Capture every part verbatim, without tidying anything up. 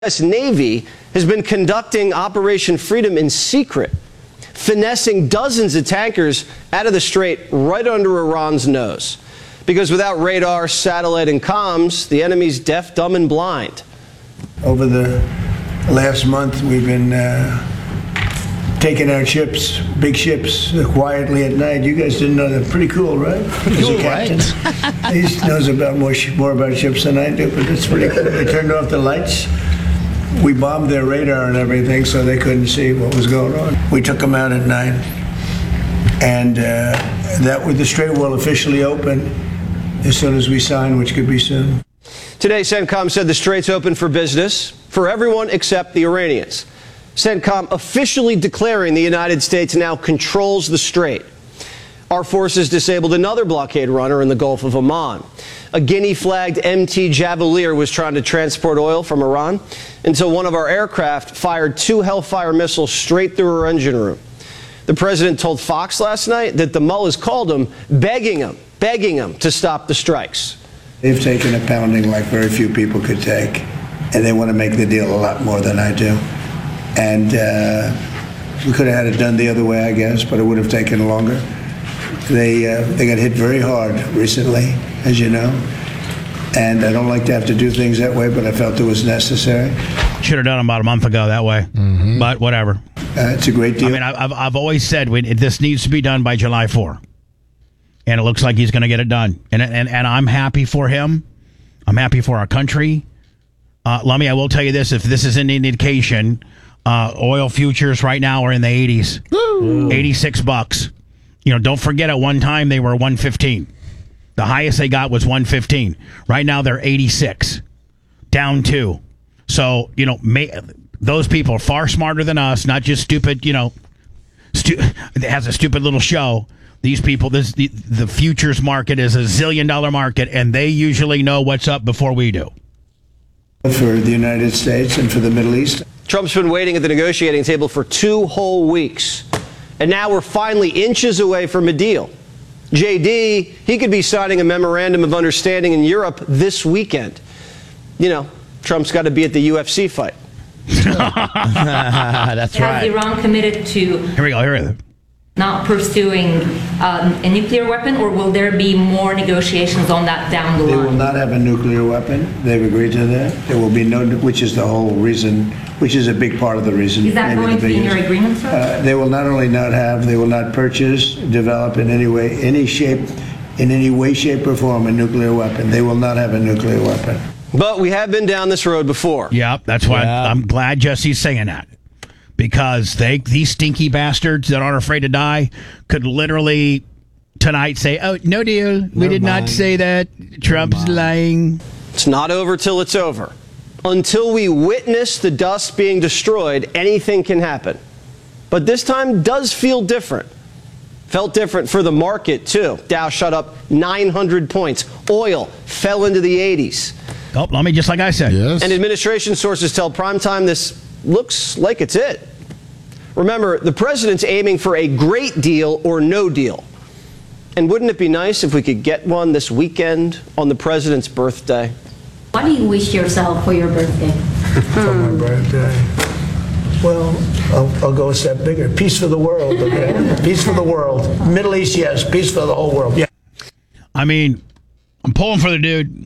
U S Navy has been conducting Operation Freedom in secret, finessing dozens of tankers out of the strait right under Iran's nose. Because without radar, satellite, and comms, the enemy's deaf, dumb, and blind. Over the last month, we've been uh, taking out ships, big ships, uh, quietly at night. You guys didn't know that. Pretty cool, right? Pretty cool, right? He knows about more, sh- more about ships than I do, but it's pretty cool. They turned off the lights. We bombed their radar and everything, so they couldn't see what was going on. We took them out at night, and uh, that with the strait will officially open as soon as we sign, which could be soon. Today, CENTCOM said the strait's open for business for everyone except the Iranians. CENTCOM officially declaring the United States now controls the strait. Our forces disabled another blockade runner in the Gulf of Oman. A Guinea-flagged M T Javelier was trying to transport oil from Iran until one of our aircraft fired two Hellfire missiles straight through her engine room. The president told Fox last night that the mullahs called him, begging him, begging him to stop the strikes. They've taken a pounding like very few people could take, and they want to make the deal a lot more than I do. And uh, we could have had it done the other way, I guess, but it would have taken longer. They uh, they got hit very hard recently, as you know, and I don't like to have to do things that way, but I felt it was necessary. Should have done it about a month ago that way, mm-hmm. but whatever. Uh, it's a great deal. I mean, I've I've always said we, this needs to be done by July fourth, and it looks like he's going to get it done, and and and I'm happy for him. I'm happy for our country. Uh, Lummy, I will tell you this: if this is an indication, uh, oil futures right now are in the eighties, Woo. eighty-six bucks. You know, don't forget at one time they were one fifteen. The highest they got was one fifteen. Right now they're eighty-six, down two. So, you know, may, those people are far smarter than us, not just stupid, you know, stu- it has a stupid little show. These people, this the, the futures market is a zillion dollar market, and they usually know what's up before we do. For the United States and for the Middle East. Trump's been waiting at the negotiating table for two whole weeks. And now we're finally inches away from a deal. J D, he could be signing a memorandum of understanding in Europe this weekend. You know, Trump's got to be at the U F C fight. That's right. Has Iran committed to here we go, here we go. not pursuing um, a nuclear weapon, or will there be more negotiations on that down the They line? will not have a nuclear weapon. They've agreed to that. There will be no, which is the whole reason, which is a big part of the reason. Is that going to be in your agreement, sir? Uh, they will not only not have, they will not purchase, develop in any way, any shape, in any way, shape, or form a nuclear weapon. They will not have a nuclear weapon. But we have been down this road before. Yeah, that's why Yeah. I'm glad Jesse's saying that. Because they, these stinky bastards that aren't afraid to die could literally tonight say, oh, no deal. We Never did mind. not say that. Trump's lying. It's not over till it's over. Until we witness the dust being destroyed, anything can happen. But this time does feel different. Felt different for the market, too. Dow shot up nine hundred points. Oil fell into the eighties. Oh, let me just like I said. Yes. And administration sources tell Primetime this looks like it's it. Remember, the president's aiming for a great deal or no deal. And wouldn't it be nice if we could get one this weekend on the president's birthday? What do you wish yourself for your birthday? For my birthday. Well, I'll, I'll go a step bigger. Peace for the world, okay? Peace for the world. Middle East, yes. Peace for the whole world, yeah. I mean, I'm pulling for the dude.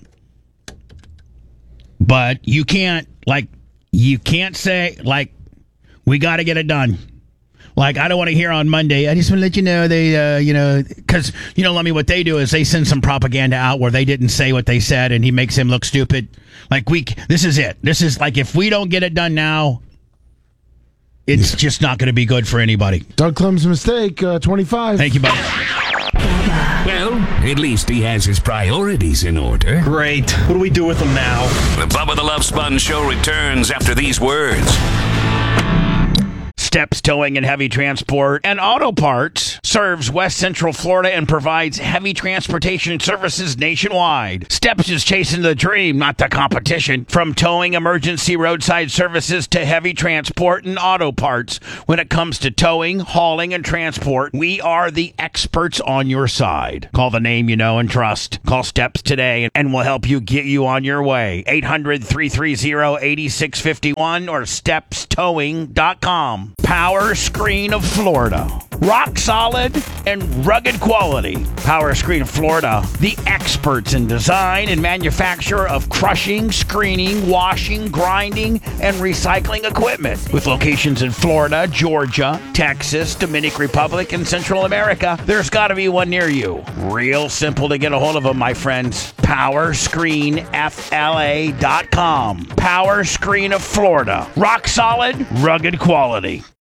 But you can't, like, you can't say, like, we got to get it done. Like, I don't want to hear on Monday, I just want to let you know they, uh, you know, because, you know, let me, what they do is they send some propaganda out where they didn't say what they said and he makes him look stupid. Like, we, this is it. This is, like, if we don't get it done now, it's yeah. just not going to be good for anybody. Doug Clem's mistake, uh, twenty-five. Thank you, buddy. Well, at least he has his priorities in order. Great. What do we do with him now? The Bubba the Love Sponge Show returns after these words. Steps Towing and Heavy Transport and Auto Parts serves West Central Florida and provides heavy transportation services nationwide. Steps is chasing the dream, not the competition. From towing, emergency roadside services to heavy transport and auto parts. When it comes to towing, hauling, and transport, we are the experts on your side. Call the name you know and trust. Call Steps today and we'll help you get you on your way. eight hundred, three three zero, eight six five one or steps towing dot com. Power Screen of Florida. Rock solid and rugged quality. Power Screen of Florida, the experts in design and manufacture of crushing, screening, washing, grinding, and recycling equipment. With locations in Florida, Georgia, Texas, Dominican Republic, and Central America, there's got to be one near you. Real simple to get a hold of them, my friends. power screen f l a dot com. Power Screen of Florida. Rock solid, rugged quality.